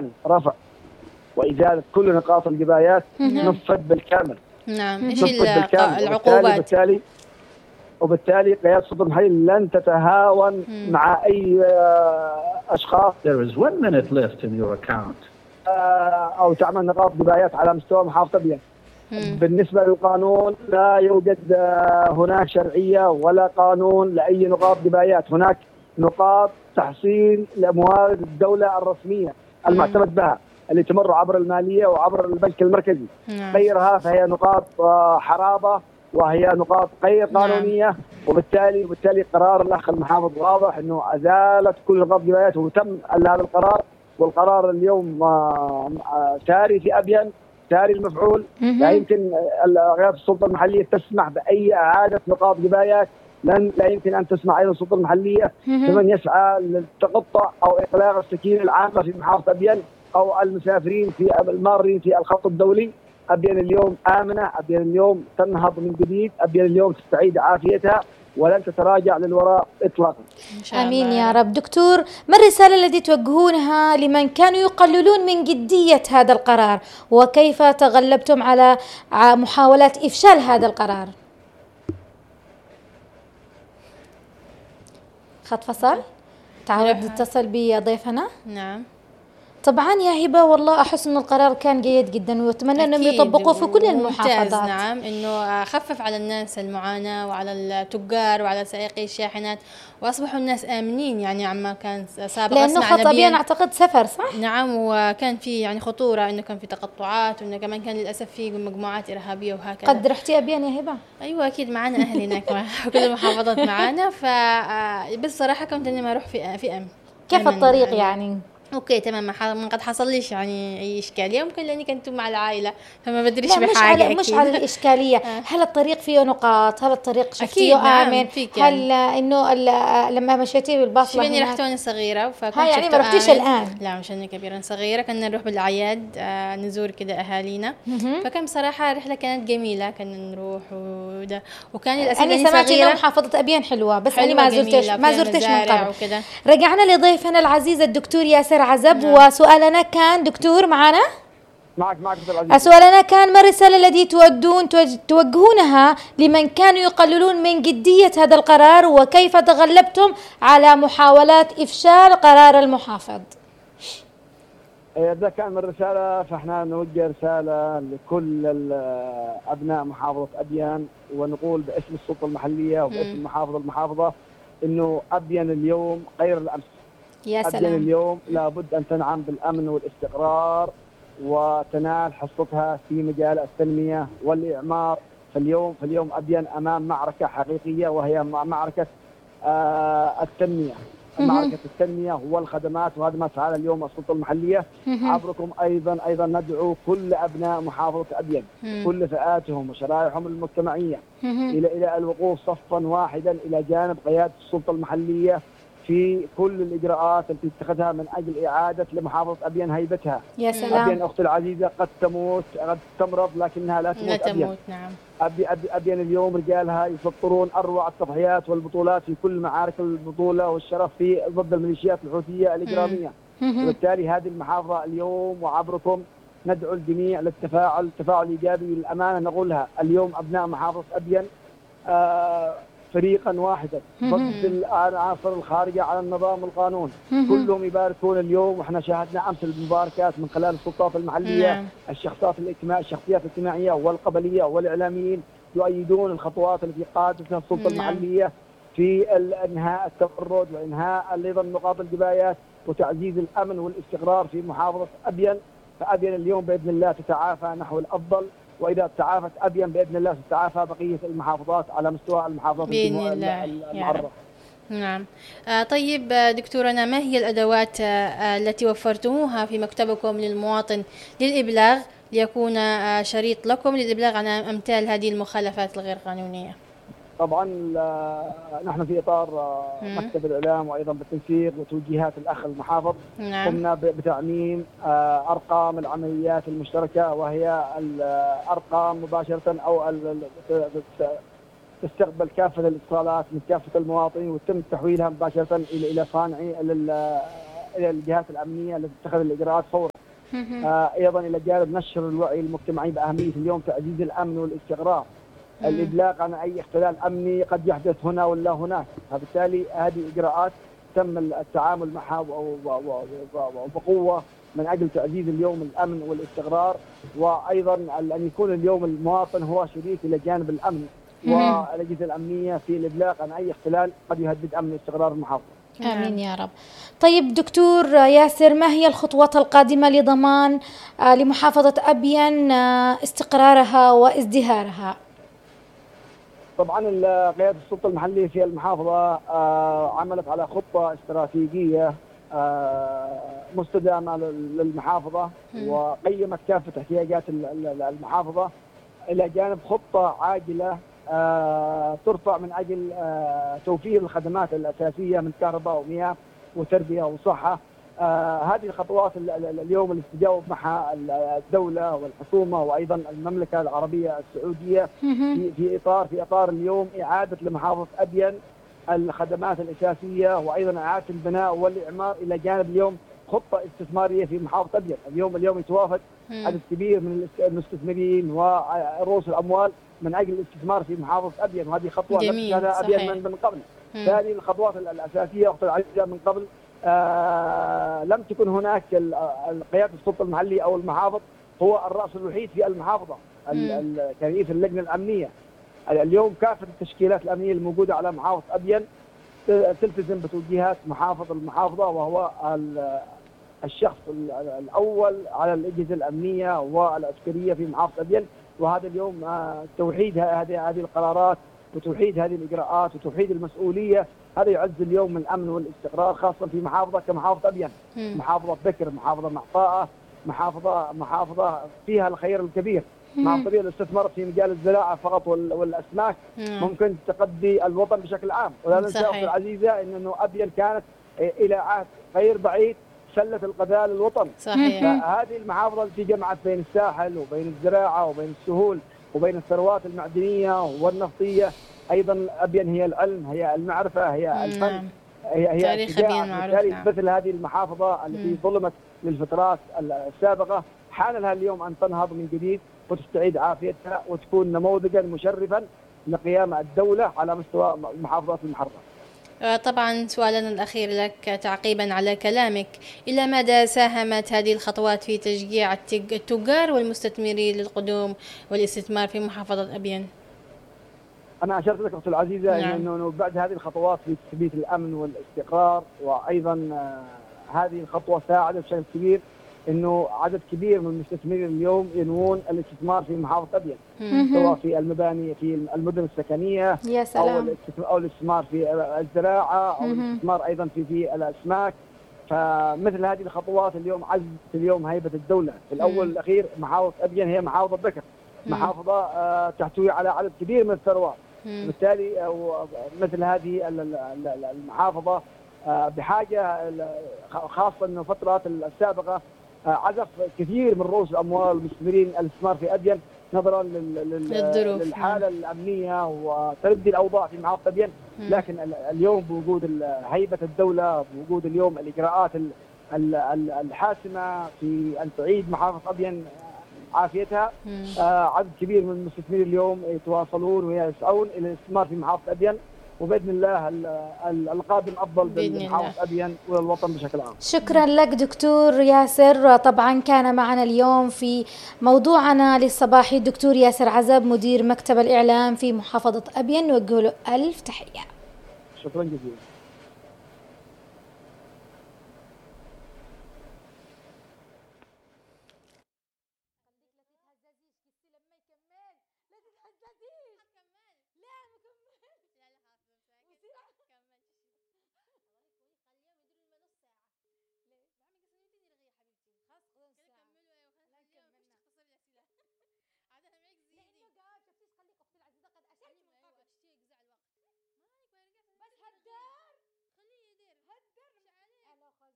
يعني رفع وإزالة كل نقاط الجبايات نفذ بالكامل. نعم. إيش نفذ بالكامل. العقوبات؟ وبالتالي قيادة السلطة المحلية لن تتهاون مع أي أشخاص. There is 1 minute left in your account. أو تعمل نقاط جبايات على مستوى محافظة أبين. بالنسبة للقانون لا يوجد هناك شرعية ولا قانون لأي نقاط جبايات. هناك نقاط تحصيل لموارد الدولة الرسمية المعتمد بها اللي تمر عبر المالية وعبر البنك المركزي. غيرها فهي نقاط حرابة وهي نقاط غير قانونية. وبالتالي قرار الأخ المحافظ واضح أنه أزالت كل نقاط جبايات وتم هذا القرار. والقرار اليوم ساري في أبين، ساري المفعول. لا يمكن قيادة السلطة المحلية تسمح بأي إعادة نقاط جبايات. لا يمكن أن تسمح أيضا السلطة المحلية بمن يسعى للتقطع أو إقلاع السكين العامة في محافظة أبين أو المسافرين في المارين في الخط الدولي. أبين اليوم آمنة، أبين اليوم تنهض من جديد، أبين اليوم تستعيد عافيتها ولن تتراجع للوراء إطلاقا. آمين يا رب. دكتور، ما الرسالة التي توجهونها لمن كانوا يقللون من جدية هذا القرار، وكيف تغلبتم على محاولات إفشال هذا القرار؟ خط فصل، تعالوا نتصل بضيفنا. نعم. طبعا يا هبة، والله أحس أن القرار كان جيد جدا وأتمنى أنهم يطبقوه في كل المحافظات. نعم، أنه خفف على الناس المعاناة وعلى التجار وعلى سائقي الشاحنات، وأصبحوا الناس آمنين يعني عما كان سابقا. لأنه خط أبين أعتقد سفر، صح؟ نعم، وكان في يعني خطورة، أنه كان في تقطعات، وأنه كمان كان للأسف في مجموعات إرهابية وهكذا. قد رحتي أبين يا هبة؟ أيوة أكيد، معنا أهل هناك وكل المحافظات معنا. بس صراحة كنت إني أروح في أمن. كيف الطريق يعني؟ اوكي تمام، ما قد حصل ليش يعني اي اشكاليه، ممكن لاني كنت مع العائله فما بدريش بحاجه. مش على الاشكاليه. هل الطريق فيه نقاط؟ هل الطريق شفتيه امن؟ هل انه لما مشيتي بالباص شوفيني رحت وانا صغيره فكنت يعني ما رحتيش الان؟ لا مش اني كبيره، صغيره كنا نروح بالاعياد نزور كده اهالينا. فكان بصراحه رحله كانت جميله، كنا نروح وكان الاسئله يعني سمعت انه محافظه ابين حلوه، بس انا ما زرتش من قبل. رجعنا لضيفنا العزيز الدكتور ياسر عزب. وسؤالنا كان دكتور معنا؟ معك سؤالنا كان: ما الرسالة التي توجهونها لمن كانوا يقللون من جدية هذا القرار، وكيف تغلبتم على محاولات إفشال قرار المحافظ؟ إذا كان من الرسالة فإحنا نوجه رسالة لكل أبناء محافظة أبين، ونقول باسم السلطة المحلية وباسم المحافظة إنه أبين اليوم غير الأمس. يا سلام. أبين اليوم لابد أن تنعم بالأمن والاستقرار وتنال حصتها في مجال التنمية والإعمار. فاليوم أبين أمام معركة حقيقية، وهي معركة التنمية. معركة التنمية والخدمات، وهذا ما فعل اليوم السلطة المحلية. عبركم أيضا ندعو كل أبناء محافظة أبين، كل فئاتهم وشرائحهم المجتمعية إلى الوقوف صفا واحدا إلى جانب قيادة السلطة المحلية في كل الإجراءات التي اتخذها من أجل إعادة لمحافظة أبين هيبتها. يا سلام. أبين أختي العزيزة قد تموت، قد تمرض، لكنها لا تموت. أبين. نعم. أبين اليوم رجالها يسطرون أروع التضحيات والبطولات في كل معارك البطولة والشرف في ضد الميليشيات الحوثية الإجرامية. وبالتالي هذه المحافظة اليوم وعبركم ندعو الجميع للتفاعل، تفاعل إيجابي. للأمانة نقولها اليوم أبناء محافظة أبين فريقا واحدا ضد العناصر الخارجة على النظام والقانون. كلهم يباركون اليوم، واحنا شاهدنا امس المباركات من خلال السلطات المحلية. الشخصيات الاجتماعية والقبلية والاعلاميين يؤيدون الخطوات التي قادتها السلطة المحلية في انهاء التمرد وانهاء ايضا نقاط الجبايات وتعزيز الامن والاستقرار في محافظة ابين. فابين اليوم باذن الله تتعافى نحو الافضل، وإذا تعافت أبين بإذن الله ستتعافى بقية المحافظات على مستوى المحافظات المعرضة. نعم. طيب دكتورنا، ما هي الأدوات التي وفرتموها في مكتبكم للمواطن للإبلاغ، ليكون شريط لكم للإبلاغ عن أمثال هذه المخالفات الغير قانونية؟ طبعا نحن في إطار مكتب الإعلام وأيضا بالتنسيق وتوجيهات الأخ المحافظ قمنا بتعميم أرقام العمليات المشتركة، وهي الأرقام مباشرة أو تستقبل كافة الاتصالات من كافة المواطنين وتم تحويلها مباشرة إلى صانعي الى الجهات الامنيه لتتخذ الاجراءات فورا. ايضا الى جانب نشر الوعي المجتمعي باهميه اليوم تعزيز الامن والاستقرار، الابلاغ عن اي اختلال امني قد يحدث هنا ولا هناك، فبالتالي هذه اجراءات تم التعامل معها وبقوه من اجل تعزيز اليوم الامن والاستقرار، وايضا ان يكون اليوم المواطن هو شريك الى جانب الامن والاجهزه الامنيه في الابلاغ عن اي اختلال قد يهدد امن واستقرار المحافظه. آمين يا رب. طيب دكتور ياسر، ما هي الخطوات القادمة لضمان لمحافظة أبين استقرارها وازدهارها؟ طبعا قيادة السلطة المحلية في المحافظة عملت على خطة استراتيجية مستدامة للمحافظة، وقيمت كافة احتياجات المحافظة إلى جانب خطة عاجلة ترفع من أجل توفير الخدمات الأساسية من كهرباء ومياه وتربية وصحة. هذه الخطوات اليوم اللي تتجاوب معها الدولة والحكومة وأيضا المملكة العربية السعودية في إطار اليوم إعادة لمحافظة أبين الخدمات الأساسية، وأيضا إعادة البناء والإعمار إلى جانب اليوم خطة استثمارية في محافظة أبين. اليوم يتوافد عدد كبير من المستثمرين ورؤوس الأموال من أجل الاستثمار في محافظة أبين، وهذه خطوة لم تكن أبين من قبل. هذه الخطوات الأساسية أخذت العزيزة من قبل لم تكن هناك قيادة السلطة المحلية أو المحافظ هو الرأس الوحيد في المحافظة كرئيس اللجنة الأمنية. اليوم كافة التشكيلات الأمنية الموجودة على محافظة أبين تلتزم بتوجيهات محافظ المحافظة، وهو الشخص الأول على الأجهزة الأمنية والعسكرية في محافظة أبين. وهذا اليوم توحيد هذه القرارات وتوحيد هذه الإجراءات وتوحيد المسؤولية، هذا يعز اليوم من الأمن والاستقرار خاصة في محافظة كمحافظة أبين، محافظة بكر، محافظة معطاءة، محافظة فيها الخير الكبير. محافظة أبين استثمرت في مجال الزراعة فقط والأسماك، ممكن تقضي الوطن بشكل عام. ولا ننسى أختي العزيزة إنه أبين كانت إلى عهد غير بعيد سلة الغذاء للوطن. صحيح. فهذه المحافظة التي جمعت بين الساحل وبين الزراعة وبين السهول وبين الثروات المعدنية والنفطية. أيضا أبين هي العلم، هي المعرفة، هي الفن، هي تاريخ أبين معروف. مثل هذه المحافظة التي ظلمت للفترات السابقة حان لها اليوم أن تنهض من جديد وتستعيد عافيتها وتكون نموذجا مشرفا لقيام الدولة على مستوى محافظات المحافظة. طبعا سؤالنا الأخير لك تعقيبا على كلامك، إلى مدى ساهمت هذه الخطوات في تشجيع التجار والمستثمرين للقدوم والاستثمار في محافظة أبين؟ أنا أشرت لك أختي العزيزة أنه بعد هذه الخطوات في تثبيت الأمن والاستقرار، وأيضا هذه الخطوة ساعدت بشكل كبير أنه عدد كبير من المستثمرين اليوم ينوون الاستثمار في محافظة أبين، سواء في المباني في المدن السكنية أو الاستثمار في الزراعة أو الاستثمار أيضا في الأسماك. فمثل هذه الخطوات اليوم عزت اليوم هيبة الدولة. في الأول والأخير محافظة أبين هي محافظة بكر، محافظة تحتوي على عدد كبير من الثروات، وبالتالي مثل هذه المحافظة بحاجة، خاصة أن الفترات السابقة عزف كثير من رؤوس الأموال والمستثمرين الاستثمار في أبين نظرا للحالة الأمنية وتردي الأوضاع في محافظة أبين. لكن اليوم بوجود هيبة الدولة، بوجود اليوم الإجراءات الحاسمة في أن تعيد محافظة أبين عافيتها، عدد كبير من المستثمرين اليوم يتواصلون ويسعون إلى الاستثمار في محافظة أبين، وبإذن الله القادم أفضل بمحافظة أبين والوطن بشكل عام. شكرا لك دكتور ياسر. طبعا كان معنا اليوم في موضوعنا للصباحي الدكتور ياسر عزب مدير مكتب الإعلام في محافظة أبين، نوجه له ألف تحية. شكرا جزيلا.